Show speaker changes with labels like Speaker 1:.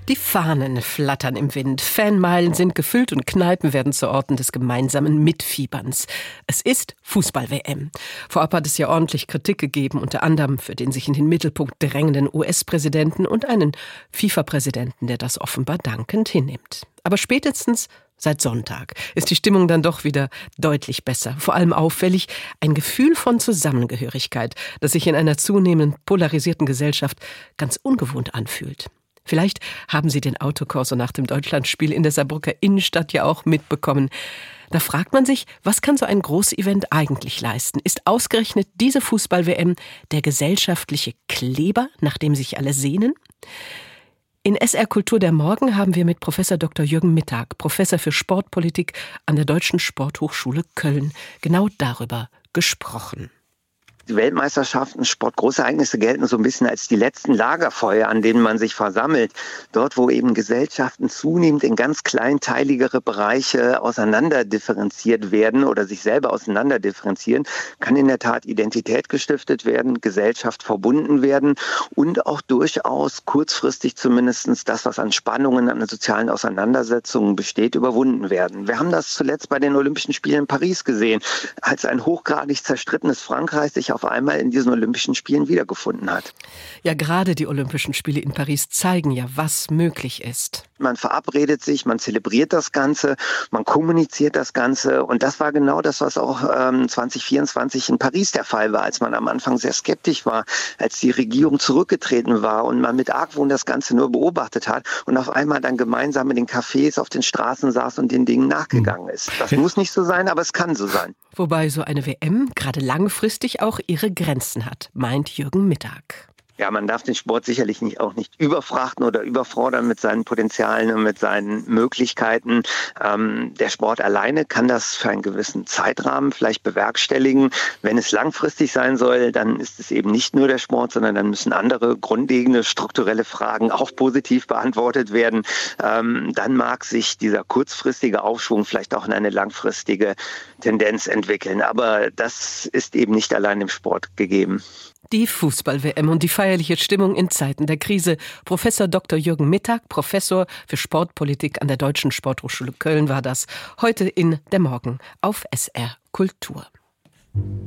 Speaker 1: Die Fahnen flattern im Wind, Fanmeilen sind gefüllt und Kneipen werden zu Orten des gemeinsamen Mitfieberns. Es ist Fußball-WM. Vorab hat es ja ordentlich Kritik gegeben, unter anderem für den sich in den Mittelpunkt drängenden US-Präsidenten und einen FIFA-Präsidenten, der das offenbar dankend hinnimmt. Aber spätestens seit Sonntag ist die Stimmung dann doch wieder deutlich besser. Vor allem auffällig ein Gefühl von Zusammengehörigkeit, das sich in einer zunehmend polarisierten Gesellschaft ganz ungewohnt anfühlt. Vielleicht haben Sie den Autokorso nach dem Deutschlandspiel in der Saarbrücker Innenstadt ja auch mitbekommen. Da fragt man sich, was kann so ein Großevent eigentlich leisten? Ist ausgerechnet diese Fußball-WM der gesellschaftliche Kleber, nach dem sich alle sehnen? In SR Kultur der Morgen haben wir mit Professor Dr. Jürgen Mittag, Professor für Sportpolitik an der Deutschen Sporthochschule Köln, genau darüber gesprochen.
Speaker 2: Die Weltmeisterschaften, Sportgroßereignisse gelten so ein bisschen als die letzten Lagerfeuer, an denen man sich versammelt. Dort, wo eben Gesellschaften zunehmend in ganz kleinteiligere Bereiche auseinanderdifferenziert werden oder sich selber auseinanderdifferenzieren, kann in der Tat Identität gestiftet werden, Gesellschaft verbunden werden und auch durchaus kurzfristig zumindest das, was an Spannungen, an sozialen Auseinandersetzungen besteht, überwunden werden. Wir haben das zuletzt bei den Olympischen Spielen in Paris gesehen, als ein hochgradig zerstrittenes Frankreich sich auf einmal in diesen Olympischen Spielen wiedergefunden hat.
Speaker 1: Ja, gerade die Olympischen Spiele in Paris zeigen ja, was möglich ist.
Speaker 2: Man verabredet sich, man zelebriert das Ganze, man kommuniziert das Ganze und das war genau das, was auch 2024 in Paris der Fall war, als man am Anfang sehr skeptisch war, als die Regierung zurückgetreten war und man mit Argwohn das Ganze nur beobachtet hat und auf einmal dann gemeinsam in den Cafés auf den Straßen saß und den Dingen nachgegangen ist. Das muss nicht so sein, aber es kann so sein.
Speaker 1: Wobei so eine WM gerade langfristig auch ihre Grenzen hat, meint Jürgen Mittag.
Speaker 2: Ja, man darf den Sport sicherlich nicht überfrachten oder überfordern mit seinen Potenzialen und mit seinen Möglichkeiten. Der Sport alleine kann das für einen gewissen Zeitrahmen vielleicht bewerkstelligen. Wenn es langfristig sein soll, dann ist es eben nicht nur der Sport, sondern dann müssen andere grundlegende strukturelle Fragen auch positiv beantwortet werden. Dann mag sich dieser kurzfristige Aufschwung vielleicht auch in eine langfristige Tendenz entwickeln. Aber das ist eben nicht allein im Sport gegeben.
Speaker 1: Die Fußball-WM und die feierliche Stimmung in Zeiten der Krise. Professor Dr. Jürgen Mittag, Professor für Sportpolitik an der Deutschen Sporthochschule Köln war das. Heute in der Morgen auf SR Kultur.